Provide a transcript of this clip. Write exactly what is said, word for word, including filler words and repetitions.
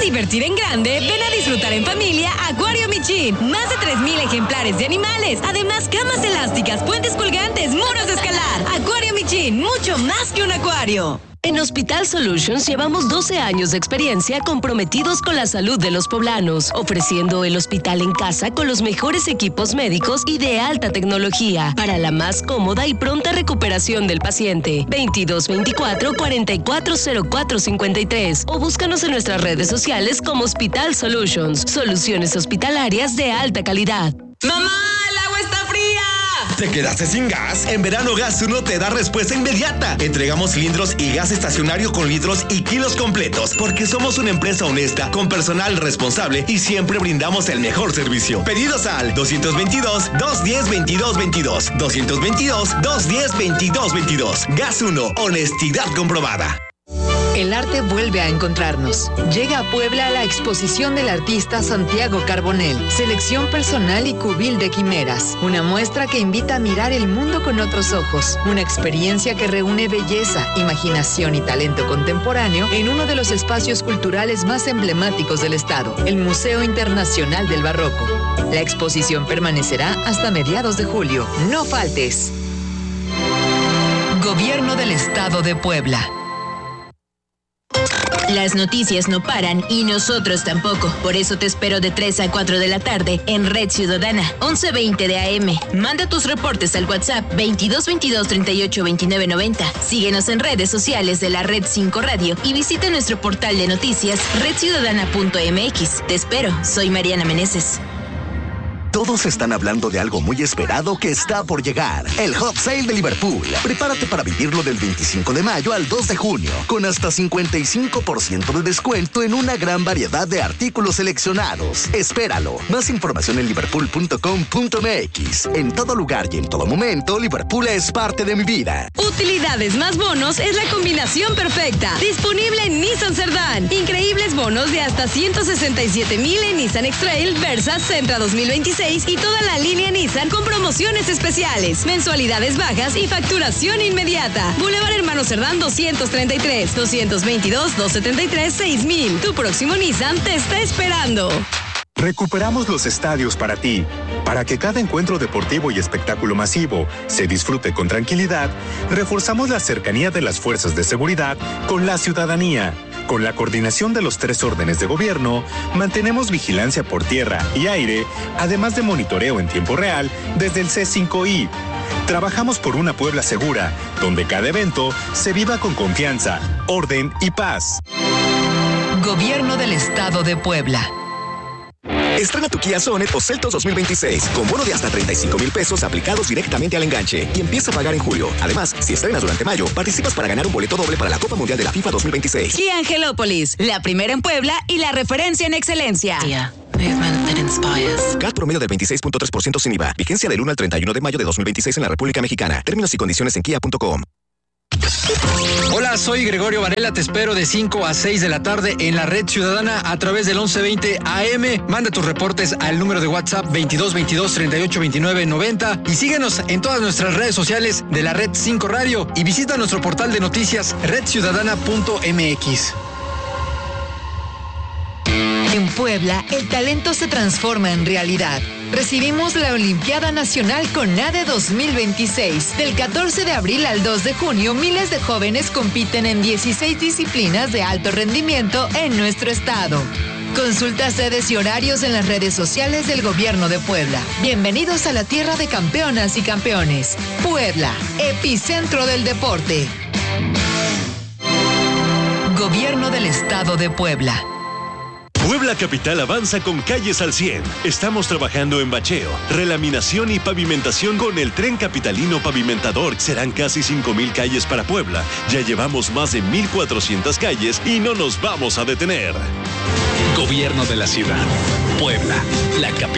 divertir en grande, ven a disfrutar en familia Acuario Michin. Más de tres mil ejemplares de animales. Además, camas elásticas, puentes colgantes, muros de escalar. Acuario Michin, mucho más que un acuario. En Hospital Solutions llevamos doce años de experiencia comprometidos con la salud de los poblanos, ofreciendo el hospital en casa con los mejores equipos médicos y de alta tecnología para la más cómoda y pronta recuperación del paciente. veintidós veinticuatro, cuarenta y cuatro cero cuatro cincuenta y tres o búscanos en nuestras redes sociales como Hospital Solutions, soluciones hospitalarias de alta calidad. ¡Mamá, el agua está fría! ¿Te quedaste sin gas? En verano Gas uno te da respuesta inmediata. Entregamos cilindros y gas estacionario con litros y kilos completos, porque somos una empresa honesta, con personal responsable y siempre brindamos el mejor servicio. Pedidos al dos veintidós, dos diez, veintidós veintidós. dos veintidós, dos diez, veintidós veintidós. Gas uno, honestidad comprobada. El arte vuelve a encontrarnos. Llega a Puebla la exposición del artista Santiago Carbonell, selección personal y cubil de quimeras. Una muestra que invita a mirar el mundo con otros ojos. Una experiencia que reúne belleza, imaginación y talento contemporáneo en uno de los espacios culturales más emblemáticos del estado, el Museo Internacional del Barroco. La exposición permanecerá hasta mediados de julio. No faltes. Gobierno del Estado de Puebla. Las noticias no paran y nosotros tampoco. Por eso te espero de tres a cuatro de la tarde en Red Ciudadana, once veinte de A M. Manda tus reportes al WhatsApp veintidós veintidós, treinta y ocho, veintinueve noventa. Síguenos en redes sociales de la Red cinco Radio y visita nuestro portal de noticias red ciudadana punto m x. Te espero, soy Mariana Meneses. Todos están hablando de algo muy esperado que está por llegar. El Hot Sale de Liverpool. Prepárate para vivirlo del veinticinco de mayo al dos de junio, con hasta cincuenta y cinco por ciento de descuento en una gran variedad de artículos seleccionados. Espéralo. Más información en liverpool punto com punto m x. En todo lugar y en todo momento, Liverpool es parte de mi vida. Utilidades más bonos es la combinación perfecta. Disponible en Nissan Cerdán. Increíbles bonos de hasta ciento sesenta y siete mil en Nissan X-Trail, Versa, Sentra dos mil veintiséis y toda la línea Nissan con promociones especiales, mensualidades bajas y facturación inmediata. Boulevard Hermano Cerdán doscientos treinta y tres, doscientos veintidós, doscientos setenta y tres, seis mil. Tu próximo Nissan te está esperando. Recuperamos los estadios para ti. Para que cada encuentro deportivo y espectáculo masivo se disfrute con tranquilidad, reforzamos la cercanía de las fuerzas de seguridad con la ciudadanía. Con la coordinación de los tres órdenes de gobierno, mantenemos vigilancia por tierra y aire, además de monitoreo en tiempo real desde el C cinco I. Trabajamos por una Puebla segura, donde cada evento se viva con confianza, orden y paz. Gobierno del Estado de Puebla. Estrena tu Kia Sonet o Seltos dos mil veintiséis con bono de hasta treinta y cinco mil pesos aplicados directamente al enganche y empieza a pagar en julio. Además, si estrenas durante mayo, participas para ganar un boleto doble para la Copa Mundial de la FIFA dos mil veintiséis. Kia Angelópolis, la primera en Puebla y la referencia en excelencia. Kia, movement that inspires. C A T promedio del veintiséis punto tres por ciento sin I V A. Vigencia del uno al treinta y uno de mayo de dos mil veintiséis en la República Mexicana. Términos y condiciones en kia punto com. Hola, soy Gregorio Varela, te espero de cinco a seis de la tarde en la Red Ciudadana a través del once veinte A M. Manda tus reportes al número de WhatsApp veintidós veintidós, treinta y ocho, veintinueve noventa y síguenos en todas nuestras redes sociales de la Red cinco Radio y visita nuestro portal de noticias red ciudadana punto m x. En Puebla, el talento se transforma en realidad. Recibimos la Olimpiada Nacional CONADE dos mil veintiséis. Del catorce de abril al dos de junio, miles de jóvenes compiten en dieciséis disciplinas de alto rendimiento en nuestro estado. Consulta sedes y horarios en las redes sociales del Gobierno de Puebla. Bienvenidos a la tierra de campeonas y campeones. Puebla, epicentro del deporte. Gobierno del Estado de Puebla. Puebla Capital avanza con calles al cien. Estamos trabajando en bacheo, relaminación y pavimentación con el Tren Capitalino Pavimentador. Serán casi cinco mil calles para Puebla. Ya llevamos más de mil cuatrocientas calles y no nos vamos a detener. Gobierno de la ciudad. Puebla, la capital.